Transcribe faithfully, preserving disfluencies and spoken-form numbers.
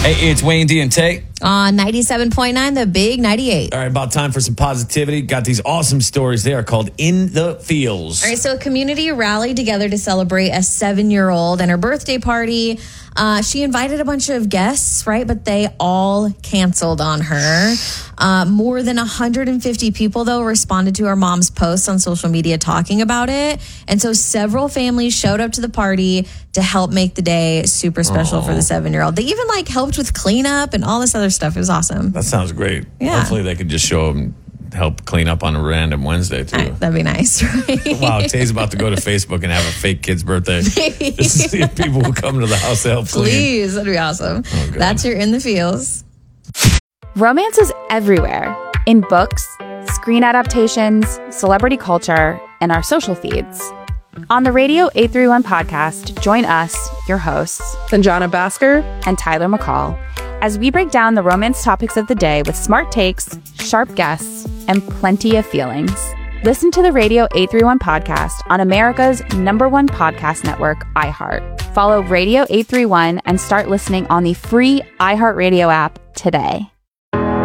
Hey, it's Wayne D and Tay. On ninety-seven point nine, the big ninety-eight. All right, about time for some positivity. Got these awesome stories. They are called In the Feels. All right, so a community rallied together to celebrate a seven-year-old and her birthday party. Uh, she invited a bunch of guests, right? But they all canceled on her. Uh, more than one hundred fifty people, though, responded to her mom's posts on social media talking about it. And so several families showed up to the party to help make the day super special Aww. for the seven-year-old. They even like helped with cleanup and all this other stuff. It was awesome. That sounds great. Yeah. Hopefully they could just show up and help clean up on a random Wednesday, too. Right, that'd be nice, right? Wow, Tay's about to go to Facebook and have a fake kid's birthday. To see if people will come to the house to help clean. Please, that'd be awesome. Oh, God. That's your In the Feels. Romance is everywhere, in books, screen adaptations, celebrity culture, and our social feeds. On the Radio eight thirty-one podcast, join us, your hosts, Sanjana Basker and Tyler McCall, as we break down the romance topics of the day with smart takes, sharp guests, and plenty of feelings. Listen to the Radio eight thirty-one podcast on America's number one podcast network, iHeart. Follow Radio eight thirty-one and start listening on the free iHeartRadio app today.